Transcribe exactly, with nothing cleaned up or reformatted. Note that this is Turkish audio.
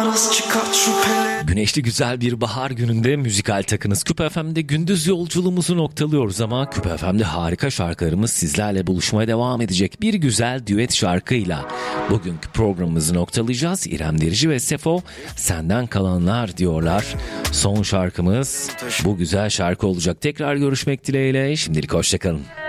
Güneşli güzel bir bahar gününde müzikal takınız Küpe F M'de gündüz yolculuğumuzu noktalıyoruz ama Küpe F M'de harika şarkılarımız sizlerle buluşmaya devam edecek. Bir güzel düet şarkıyla bugünkü programımızı noktalayacağız. İrem Derici ve Sefo Senden Kalanlar diyorlar. Son şarkımız bu güzel şarkı olacak. Tekrar görüşmek dileğiyle. Şimdilik hoşçakalın.